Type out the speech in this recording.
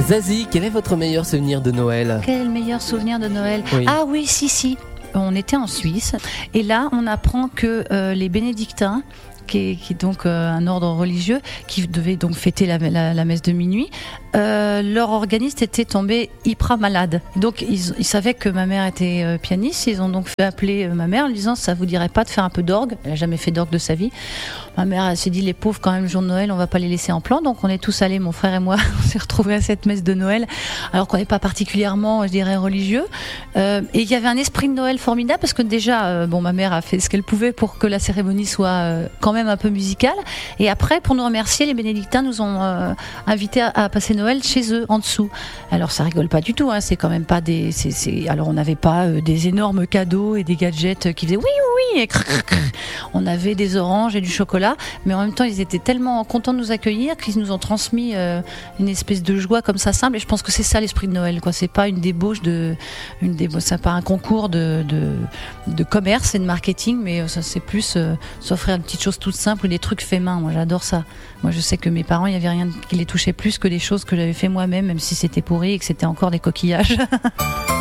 Zazie, quel est votre meilleur souvenir de Noël? Quel est le meilleur souvenir de Noël? Oui. Ah oui, si. On était en Suisse et là on apprend que les bénédictins, qui est donc un ordre religieux qui devait donc fêter la messe de minuit, leur organiste était tombé hyper malade. Donc ils savaient que ma mère était pianiste, ils ont donc fait appeler ma mère en lui disant ça vous dirait pas de faire un peu d'orgue. Elle a jamais fait d'orgue de sa vie. Ma mère elle s'est dit les pauvres quand même le jour de Noël on va pas les laisser en plan, donc on est tous allés, mon frère et moi on s'est retrouvés à cette messe de Noël alors qu'on n'est pas particulièrement je dirais religieux, et il y avait un esprit de Noël formidable parce que déjà ma mère a fait ce qu'elle pouvait pour que la cérémonie soit quand même un peu musicale, et après pour nous remercier les bénédictins nous ont invités à passer Noël chez eux en dessous. Alors ça rigole pas du tout, hein, c'est quand même pas des alors on n'avait pas des énormes cadeaux et des gadgets qui faisaient oui et on avait des oranges et du chocolat, mais en même temps ils étaient tellement contents de nous accueillir qu'ils nous ont transmis une espèce de joie comme ça simple, et je pense que c'est ça l'esprit de Noël, quoi. C'est pas une débauche c'est pas un concours de commerce et de marketing, mais ça c'est plus s'offrir une petite chose toute simple ou des trucs faits main. Moi j'adore ça. Moi je sais que mes parents il y avait rien qui les touchait plus que des choses que j'avais fait moi-même, même si c'était pourri et que c'était encore des coquillages.